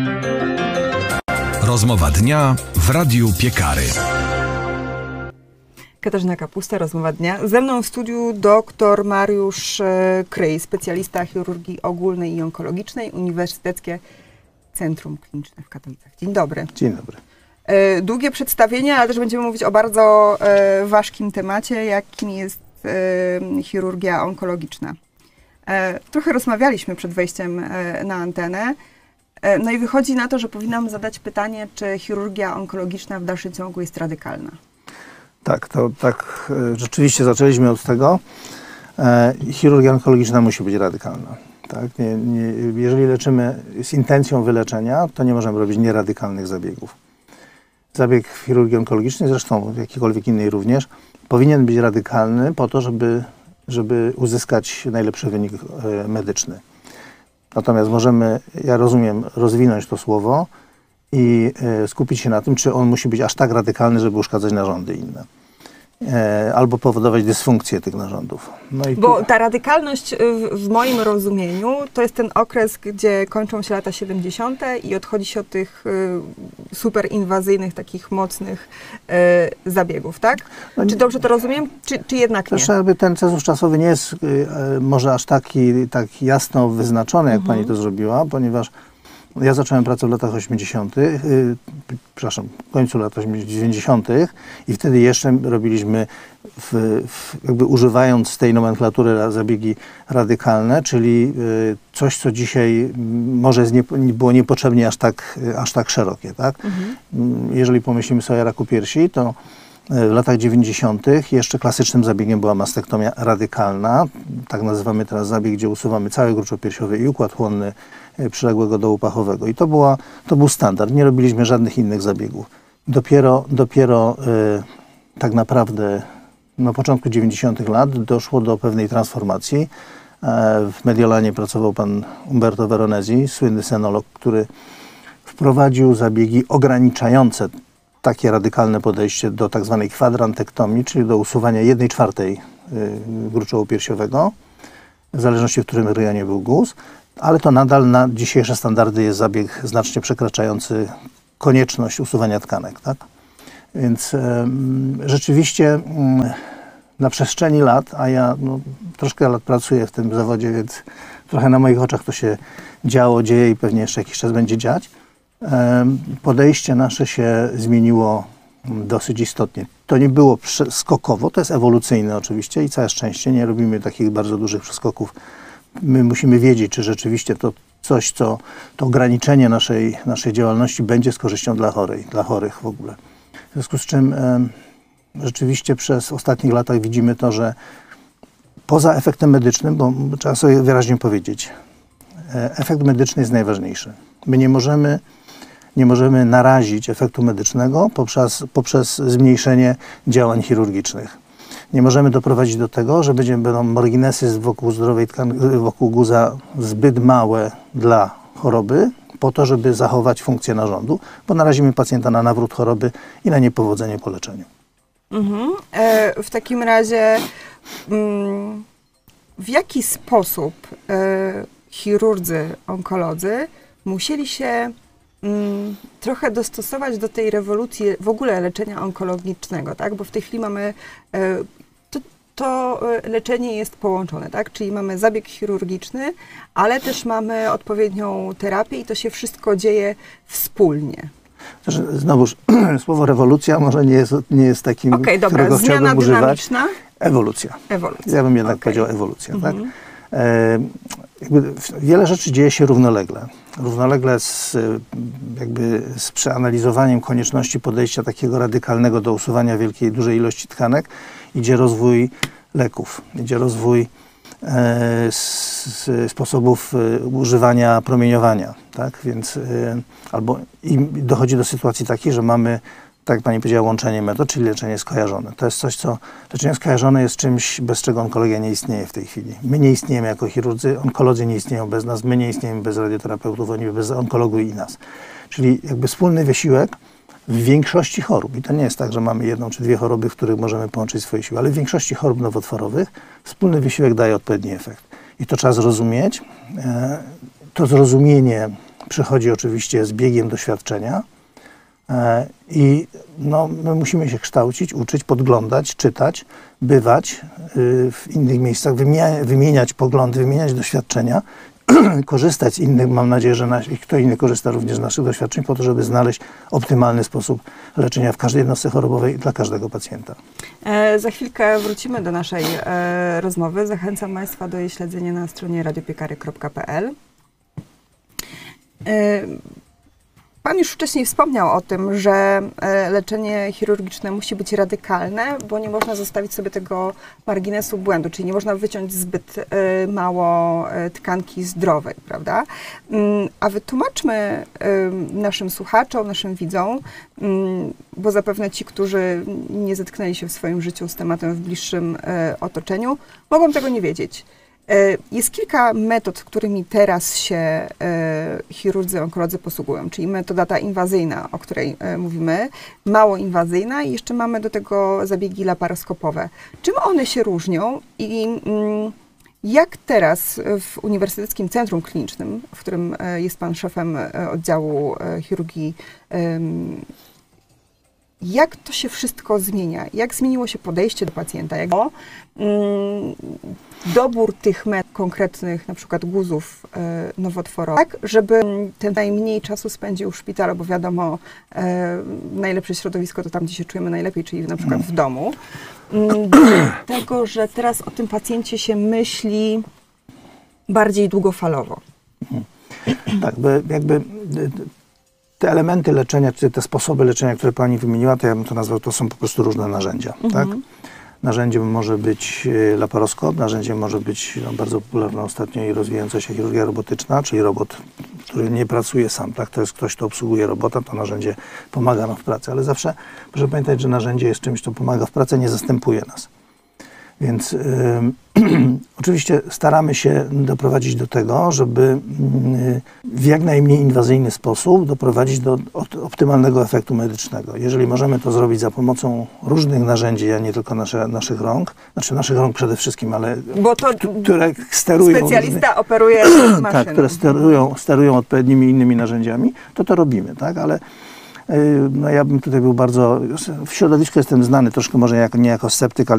Rozmowa dnia w Radiu Piekary. Katarzyna Kapusta, rozmowa dnia. Ze mną w studiu dr Mariusz Kryj, specjalista chirurgii ogólnej i onkologicznej, Uniwersyteckie Centrum Kliniczne w Katowicach. Dzień dobry. Dzień dobry. Długie przedstawienie, ale też będziemy mówić o bardzo ważkim temacie, jakim jest chirurgia onkologiczna. Trochę rozmawialiśmy przed wejściem na antenę. No i wychodzi na to, że powinnam zadać pytanie, czy chirurgia onkologiczna w dalszym ciągu jest radykalna? Tak, tak rzeczywiście zaczęliśmy od tego. Chirurgia onkologiczna musi być radykalna. Tak? Jeżeli leczymy z intencją wyleczenia, to nie możemy robić nieradykalnych zabiegów. Zabieg w chirurgii onkologicznej, zresztą jakiejkolwiek innej również, powinien być radykalny po to, żeby uzyskać najlepszy wynik medyczny. Natomiast możemy, ja rozumiem, rozwinąć to słowo i skupić się na tym, czy on musi być aż tak radykalny, żeby uszkadzać narządy inne. Albo powodować dysfunkcję tych narządów. No i bo ta radykalność w moim rozumieniu to jest ten okres, gdzie kończą się lata 70. i odchodzi się od tych superinwazyjnych, takich mocnych zabiegów, tak? No, czy dobrze to rozumiem, czy jednak nie? Zresztą ten cezurz czasowy nie jest może aż tak jasno wyznaczony, jak pani to zrobiła, ponieważ ja zacząłem pracę w latach 80., w końcu lat 90. i wtedy jeszcze robiliśmy, jakby używając tej nomenklatury, zabiegi radykalne, czyli coś, co dzisiaj może było niepotrzebnie aż tak szerokie. Tak? Jeżeli pomyślimy sobie o raku piersi, to w latach 90. jeszcze klasycznym zabiegiem była mastektomia radykalna. Tak nazywamy teraz zabieg, gdzie usuwamy cały gruczoł piersiowy i układ chłonny przyległego dołu pachowego. I to był standard. Nie robiliśmy żadnych innych zabiegów. Dopiero tak naprawdę na początku 90. lat doszło do pewnej transformacji. W Mediolanie pracował pan Umberto Veronesi, słynny senolog, który wprowadził zabiegi ograniczające takie radykalne podejście do tak zwanej kwadrantektomii, czyli do usuwania 1/4 gruczołu piersiowego, w zależności w którym rejonie był guz, ale to nadal na dzisiejsze standardy jest zabieg znacznie przekraczający konieczność usuwania tkanek. Tak? Więc rzeczywiście na przestrzeni lat, a ja troszkę lat pracuję w tym zawodzie, więc trochę na moich oczach to się dzieje i pewnie jeszcze jakiś czas będzie dziać, podejście nasze się zmieniło dosyć istotnie. To nie było skokowo, to jest ewolucyjne oczywiście i całe szczęście nie robimy takich bardzo dużych przeskoków. My musimy wiedzieć, czy rzeczywiście to coś, to ograniczenie naszej działalności będzie z korzyścią dla chorych w ogóle. W związku z czym rzeczywiście przez ostatnich latach widzimy to, że poza efektem medycznym, bo trzeba sobie wyraźnie powiedzieć, efekt medyczny jest najważniejszy. My nie możemy narazić efektu medycznego poprzez zmniejszenie działań chirurgicznych. Nie możemy doprowadzić do tego, że będą marginesy wokół zdrowej wokół guza zbyt małe dla choroby, po to, żeby zachować funkcję narządu, bo narazimy pacjenta na nawrót choroby i na niepowodzenie po leczeniu. W takim razie w jaki sposób chirurdzy, onkolodzy musieli się trochę dostosować do tej rewolucji w ogóle leczenia onkologicznego, tak? Bo w tej chwili mamy, to leczenie jest połączone, tak? Czyli mamy zabieg chirurgiczny, ale też mamy odpowiednią terapię i to się wszystko dzieje wspólnie. Znowuż słowo rewolucja może nie jest takim, którego chciałbym używać. Dynamiczna? Ewolucja. Ja bym jednak powiedział ewolucja. Tak? Wiele rzeczy dzieje się równolegle. Równolegle z przeanalizowaniem konieczności podejścia takiego radykalnego do usuwania dużej ilości tkanek idzie rozwój leków, idzie rozwój sposobów używania promieniowania. Tak? Więc, dochodzi do sytuacji takiej, że mamy, tak jak pani powiedziała, łączenie metod, czyli leczenie skojarzone. To jest coś, leczenie skojarzone jest czymś, bez czego onkologia nie istnieje w tej chwili. My nie istniejemy jako chirurdzy, onkolodzy nie istnieją bez nas, my nie istniejemy bez radioterapeutów, oni bez onkologów i nas. Czyli jakby wspólny wysiłek w większości chorób, i to nie jest tak, że mamy jedną czy dwie choroby, w których możemy połączyć swoje siły, ale w większości chorób nowotworowych wspólny wysiłek daje odpowiedni efekt. I to trzeba zrozumieć. To zrozumienie przychodzi oczywiście z biegiem doświadczenia i no, my musimy się kształcić, uczyć, podglądać, czytać, bywać w innych miejscach, wymieniać poglądy, wymieniać doświadczenia, korzystać z innych, mam nadzieję, że kto inny korzysta również z naszych doświadczeń po to, żeby znaleźć optymalny sposób leczenia w każdej jednostce chorobowej dla każdego pacjenta. Za chwilkę wrócimy do naszej rozmowy. Zachęcam Państwa do jej śledzenia na stronie radiopiekary.pl. Pan już wcześniej wspomniał o tym, że leczenie chirurgiczne musi być radykalne, bo nie można zostawić sobie tego marginesu błędu, czyli nie można wyciąć zbyt mało tkanki zdrowej, prawda? A wytłumaczmy naszym słuchaczom, naszym widzom, bo zapewne ci, którzy nie zetknęli się w swoim życiu z tematem w bliższym otoczeniu, mogą tego nie wiedzieć. Jest kilka metod, którymi teraz się chirurdzy, onkolodzy posługują, czyli metoda ta inwazyjna, o której mówimy, mało inwazyjna i jeszcze mamy do tego zabiegi laparoskopowe. Czym one się różnią i jak teraz w Uniwersyteckim Centrum Klinicznym, w którym jest Pan szefem oddziału chirurgii, jak to się wszystko zmienia? Jak zmieniło się podejście do pacjenta? Dobór tych konkretnych, na przykład guzów nowotworowych, tak, żeby ten najmniej czasu spędził w szpitalu, bo wiadomo, najlepsze środowisko to tam, gdzie się czujemy najlepiej, czyli na przykład w domu. Dlatego, że teraz o tym pacjencie się myśli bardziej długofalowo. Tak, jakby te elementy leczenia, czy te sposoby leczenia, które Pani wymieniła, to ja bym to nazwał, to są po prostu różne narzędzia, tak? Narzędziem może być laparoskop, narzędziem może być bardzo popularna ostatnio i rozwijająca się chirurgia robotyczna, czyli robot, który nie pracuje sam, tak? To jest ktoś, kto obsługuje robota, to narzędzie pomaga nam w pracy, ale zawsze proszę pamiętać, że narzędzie jest czymś, co pomaga w pracy, nie zastępuje nas. Więc oczywiście staramy się doprowadzić do tego, żeby w jak najmniej inwazyjny sposób doprowadzić do optymalnego efektu medycznego. Jeżeli możemy to zrobić za pomocą różnych narzędzi, a nie tylko naszych rąk, znaczy naszych rąk przede wszystkim, ale bo to które sterują... Specjalista operuje maszyną. Tak, które sterują odpowiednimi innymi narzędziami, to robimy, tak, ale no ja bym tutaj był bardzo... W środowisku jestem znany troszkę może nie jako sceptyk, ale